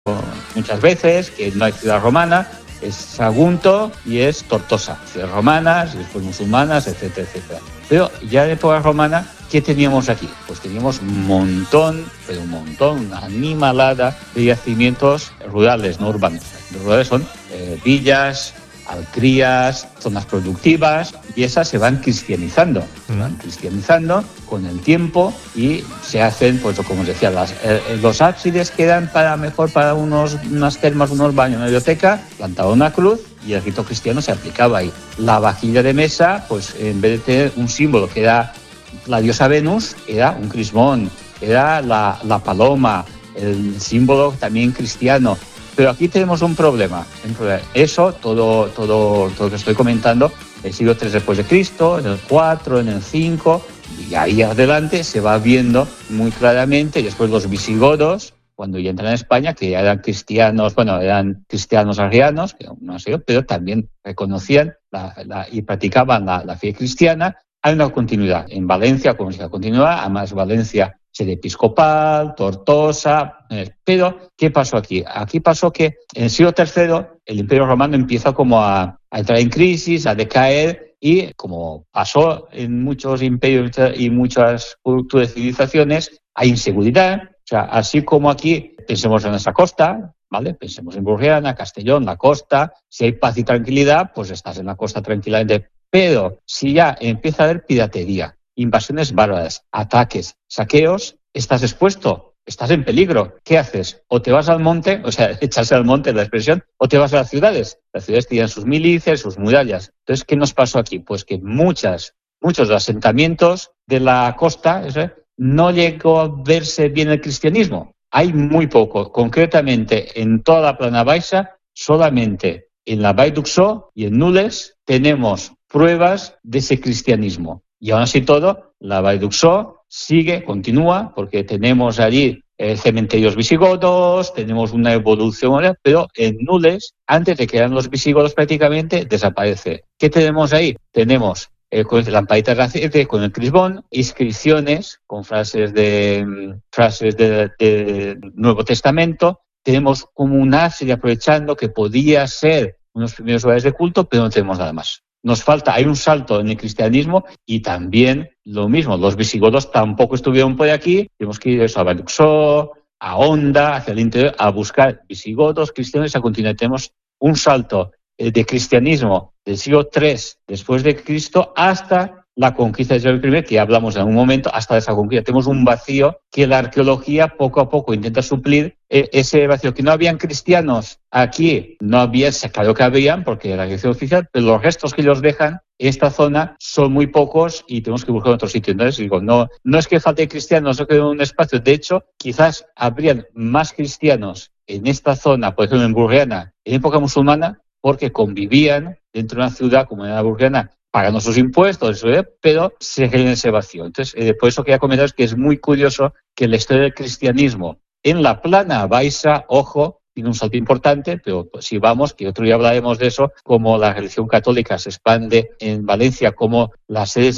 muchas veces, que no hay ciudad romana, es Sagunto y es Tortosa. Ciudades romanas, después musulmanas, etcétera, etcétera. Pero ya en época romana, ¿qué teníamos aquí? Pues teníamos un montón, una animalada de yacimientos rurales, no urbanos. Los rurales son villas, alcrías, zonas productivas, y esas se van cristianizando. Con el tiempo y se hacen, pues como os decía, los ábsides quedan para unas termas, unos baños, una biblioteca, plantaba una cruz y el rito cristiano se aplicaba ahí. La vajilla de mesa, pues en vez de tener un símbolo que era la diosa Venus, era un crismón, era la paloma, el símbolo también cristiano. Pero aquí tenemos un problema. Eso, todo lo que estoy comentando, el siglo III después de Cristo, en el 4, en el 5, y ahí adelante se va viendo muy claramente. Y después los visigodos, cuando ya entran en España, que ya eran cristianos arrianos, pero también reconocían y practicaban la fe cristiana. Hay una continuidad. En Valencia, como se continúa, además Valencia sede episcopal, Tortosa, pero ¿qué pasó aquí? Aquí pasó que en el siglo III el Imperio Romano empieza como a entrar en crisis, a decaer, y como pasó en muchos imperios y muchas culturas y civilizaciones, hay inseguridad. O sea, así como aquí, pensemos en nuestra costa, ¿vale? Pensemos en Burriana, Castellón, la costa. Si hay paz y tranquilidad, pues estás en la costa tranquilamente. Pero si ya empieza a haber piratería, invasiones bárbaras, ataques, saqueos, estás expuesto, estás en peligro. ¿Qué haces? O te vas al monte, o sea, echarse al monte la expresión, o te vas a las ciudades. Las ciudades tienen sus milicias, sus murallas. Entonces, ¿qué nos pasó aquí? Pues que muchos de los asentamientos de la costa no llegó a verse bien el cristianismo. Hay muy poco. Concretamente, en toda la Plana Baixa, solamente en la Vall d'Uxó y en Nules tenemos pruebas de ese cristianismo. Y aún así todo, la Vall d'Uxó continúa, porque tenemos allí cementerios visigodos, tenemos una evolución, pero en Nules, antes de que eran los visigodos prácticamente, desaparece. ¿Qué tenemos ahí? Tenemos con lamparitas de aceite, con el crismón, inscripciones con frases de Nuevo Testamento. Tenemos como un ábside aprovechando que podía ser unos primeros lugares de culto, pero no tenemos nada más. Hay un salto en el cristianismo, y también lo mismo, los visigodos tampoco estuvieron por aquí. Tenemos que ir a Vall d'Uxó, a Honda, hacia el interior, a buscar visigodos, cristianos, y a continuar. Tenemos un salto de cristianismo del siglo III después de Cristo hasta la conquista de Isabel I, que ya hablamos en algún momento, hasta esa conquista. Tenemos un vacío que la arqueología poco a poco intenta suplir, ese vacío. Que no habían cristianos aquí, no había, claro que habían, porque era la religión oficial, pero los restos que ellos dejan en esta zona son muy pocos y tenemos que buscar en otro sitio. Entonces no es que falte cristianos, no quede un espacio. De hecho, quizás habrían más cristianos en esta zona, por ejemplo en Burriana, en época musulmana, porque convivían dentro de una ciudad como era Burriana, pagando sus impuestos, pero se genera ese vacío. Entonces, por eso quería comentaros que es muy curioso que la historia del cristianismo en la Plana Baixa, ojo, tiene un salto importante, pero si vamos, que otro día hablaremos de eso, como la religión católica se expande en Valencia, como las sedes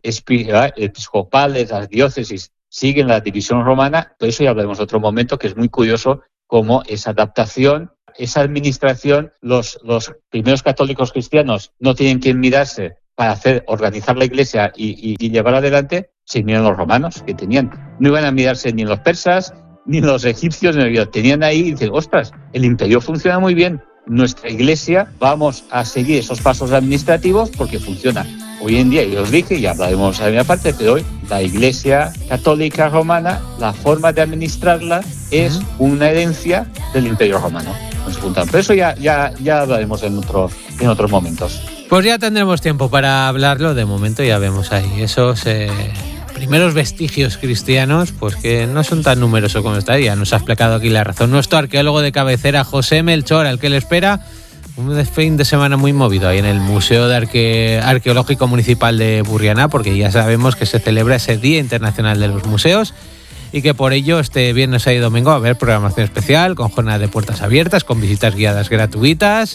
episcopales, las diócesis, siguen la división romana. Todo eso ya hablaremos en otro momento, que es muy curioso cómo esa adaptación, esa administración, los primeros católicos cristianos no tienen que mirarse para organizar la iglesia y llevar adelante, se miran los romanos que tenían. No iban a mirarse ni en los persas, ni en los egipcios, tenían ahí y dicen, ostras, el imperio funciona muy bien. Nuestra iglesia, vamos a seguir esos pasos administrativos porque funciona. Hoy en día, yo os dije, y hablaremos de mi parte, pero hoy la iglesia católica romana, la forma de administrarla es una herencia del imperio romano. Pero eso ya hablaremos en otros momentos. Pues ya tendremos tiempo para hablarlo. De momento ya vemos ahí esos primeros vestigios cristianos, pues que no son tan numerosos como está. Ya nos ha explicado aquí la razón nuestro arqueólogo de cabecera, José Melchor, al que le espera un fin de semana muy movido ahí en el Museo Arqueológico Municipal de Burriana, porque ya sabemos que se celebra ese Día Internacional de los Museos, y que por ello este viernes y domingo va a haber programación especial con jornada de puertas abiertas, con visitas guiadas gratuitas,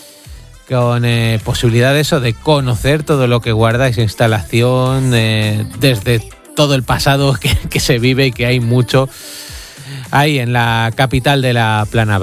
con posibilidad de eso, de conocer todo lo que guarda esa instalación desde todo el pasado que se vive, y que hay mucho. ahí en la capital de la Plana